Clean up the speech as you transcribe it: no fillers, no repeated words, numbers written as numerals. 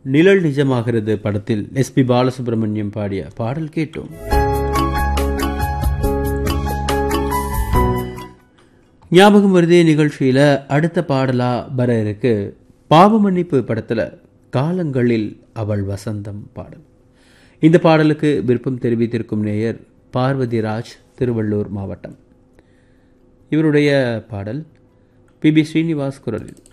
நிழல் நிஜமாகிறது படத்தில் எஸ்பி பாலசுப்ரமணியம் பாடிய பாடல் கேட்டோம். ஞாபகம் வருதே நிகழ்ச்சியில் அடுத்த பாடலா வர இருக்கு பாவ மன்னிப்பு படத்தில் காலங்களில் அவள் வசந்தம் பாடல். இந்த பாடலுக்கு விருப்பம் தெரிவித்திருக்கும் நேயர் பார்வதி ராஜ், திருவள்ளூர் மாவட்டம். இவருடைய பாடல் பி.பி. ஸ்ரீனிவாஸ் குரலில்.